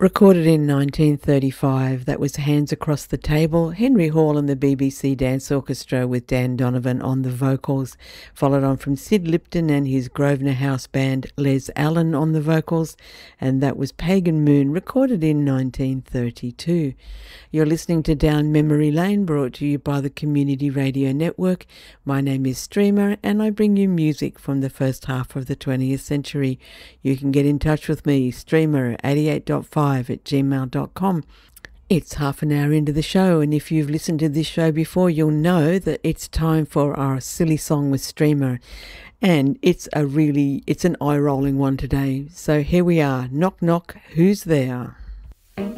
Recorded in 1935, that was Hands Across the Table, Henry Hall and the BBC Dance Orchestra with Dan Donovan on the vocals, followed on from Sid Lipton and his Grosvenor House band Les Allen on the vocals, and that was Pagan Moon, recorded in 1932. You're listening to Down Memory Lane, brought to you by the Community Radio Network. My name is Streamer, and I bring you music from the first half of the 20th century. You can get in touch with me, streamer88.5@gmail.com. It's half an hour into the show, and if you've listened to this show before, you'll know that it's time for our Silly Song with Streamer. And it's an eye-rolling one today. So here we are. Knock, knock, who's there?